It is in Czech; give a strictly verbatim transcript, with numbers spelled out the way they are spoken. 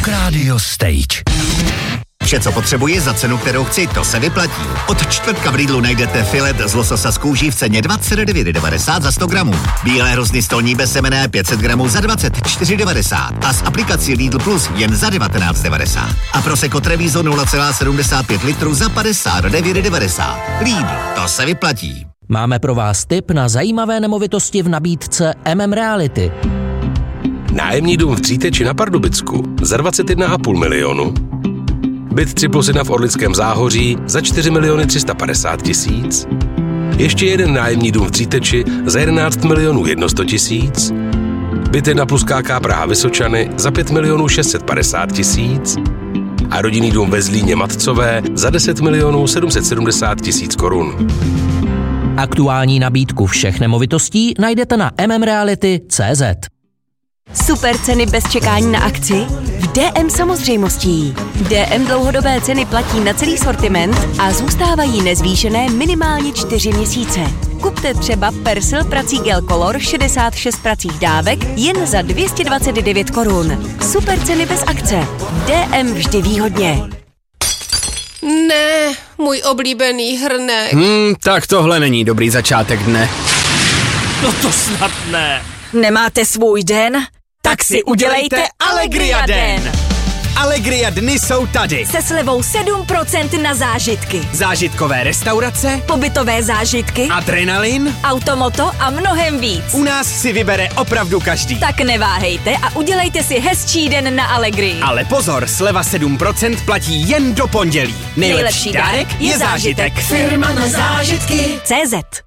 Rock Radio Stage. Vše, co potřebuji za cenu, kterou chci, to se vyplatí. Od čtvrtka v Lidlu najdete filet z lososa z kůží v ceně dvacet devět devadesát za sto gramů. Bílé hrozny stolní bezsemenné pět set gramů za dvacet čtyři devadesát. A s aplikací Lidl Plus jen za devatenáct devadesát. A Prosecco Treviso nula celá sedmdesát pět litrů za padesát devět devadesát. Lidl, to se vyplatí. Máme pro vás tip na zajímavé nemovitosti v nabídce M M Reality. Nájemní dům v Tříteči na Pardubicku za dvacet jedna a půl milionu. Byt tři plus jedna v Orlickém Záhoří za čtyři miliony tři sta padesát tisíc. Ještě jeden nájemní dům v Tříteči za jedenáct milionů sto tisíc. Byt jedna plus K K Praha Vysočany za pět milionů šest set padesát tisíc. A rodinný dům ve Zlíně Matcové za deset milionů sedm set sedmdesát tisíc korun. Aktuální nabídku všech nemovitostí najdete na m m reality tečka c z. Super ceny bez čekání na akci? V D M samozřejmostí. D M dlouhodobé ceny platí na celý sortiment a zůstávají nezvýšené minimálně čtyři měsíce. Kupte třeba Persil prací Gel Color šedesát šest pracích dávek jen za dvě stě dvacet devět korun. Super ceny bez akce. D M vždy výhodně. Ne, můj oblíbený hrnek. Hmm, tak tohle není dobrý začátek dne. No to snad ne. Nemáte svůj den? Tak si udělejte Allegria den! Allegria dny jsou tady. Se slevou sedm procent na zážitky. Zážitkové restaurace, pobytové zážitky, adrenalin, automoto a mnohem víc. U nás si vybere opravdu každý. Tak neváhejte a udělejte si hezčí den na Allegrii. Ale pozor, sleva sedm procent platí jen do pondělí. Nejlepší, Nejlepší dárek je zážitek. Firma na zážitky. C Z